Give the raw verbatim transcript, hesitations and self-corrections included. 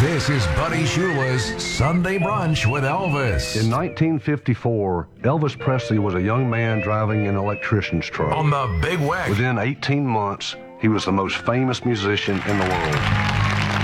This is Buddy Shula's Sunday Brunch with Elvis. In nineteen fifty-four, Elvis Presley was a young man driving an electrician's truck. On the Big Weck. Within eighteen months, he was the most famous musician in the world.